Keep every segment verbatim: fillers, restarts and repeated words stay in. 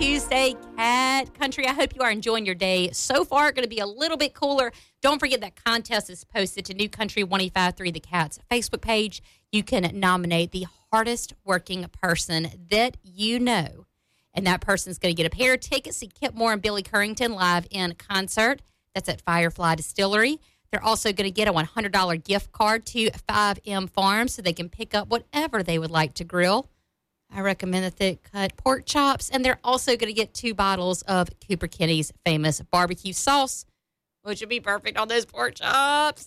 Tuesday, Cat Country. I hope you are enjoying your day. So far, going to be a little bit cooler. Don't forget that contest is posted to New Country ten fifty-three, the Cat's Facebook page. You can nominate the hardest working person that you know. And that person's going to get a pair of tickets to Kip Moore and Billy Currington live in concert. That's at Firefly Distillery. They're also going to get a one hundred dollars gift card to five M Farms so they can pick up whatever they would like to grill. I recommend the thick-cut pork chops. And they're also going to get two bottles of Cooper Kenny's famous barbecue sauce, which would be perfect on those pork chops.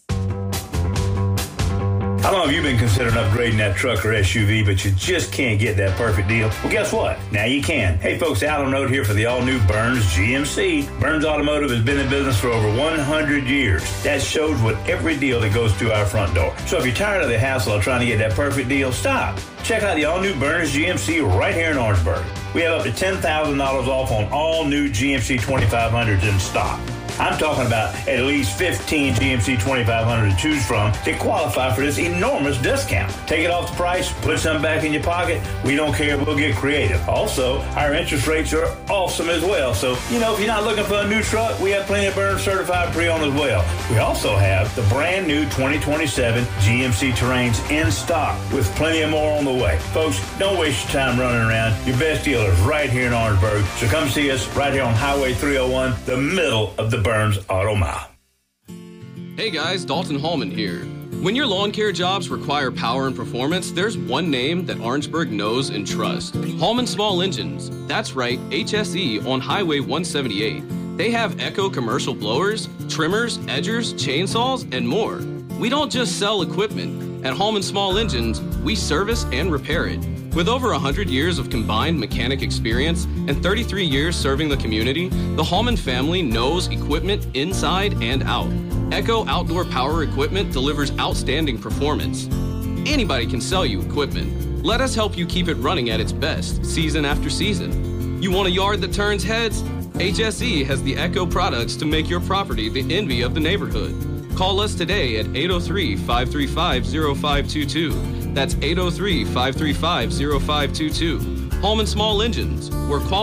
How long have you been considering upgrading that truck or S U V, but you just can't get that perfect deal? Well, guess what? Now you can. Hey, folks, Alan Road here for the all-new Burns G M C. Burns Automotive has been in business for over one hundred years. That shows with every deal that goes through our front door. So if you're tired of the hassle of trying to get that perfect deal, stop. Check out the all-new Burns G M C right here in Orangeburg. We have up to ten thousand dollars off on all new G M C twenty-five hundreds in stock. I'm talking about at least fifteen G M C twenty-five hundred to choose from that qualify for this enormous discount. Take it off the price, put some back in your pocket. We don't care. We'll get creative. Also, our interest rates are awesome as well. So, you know, if you're not looking for a new truck, we have plenty of Burns certified pre-owned as well. We also have the brand new twenty twenty-seven G M C Terrains in stock with plenty of more on the way. Folks, don't waste your time running around. Your best dealer is right here in Orangeburg. So come see us right here on Highway three oh one, the middle of the Burns Auto Mile. Hey guys, Dalton Hallman here. When your lawn care jobs require power and performance, there's one name that Orangeburg knows and trusts. Hallman Small Engines. That's right, H S E on Highway one seventy-eight. They have Echo commercial blowers, trimmers, edgers, chainsaws, and more. We don't just sell equipment. At Hallman Small Engines, we service and repair it. With over one hundred years of combined mechanic experience and thirty-three years serving the community, the Hallman family knows equipment inside and out. Echo Outdoor Power Equipment delivers outstanding performance. Anybody can sell you equipment. Let us help you keep it running at its best, season after season. You want a yard that turns heads? H S E has the Echo products to make your property the envy of the neighborhood. Call us today at eight oh three, five three five, oh five two two. That's eight oh three, five three five, oh five two two. Hallman Small Engines, where quality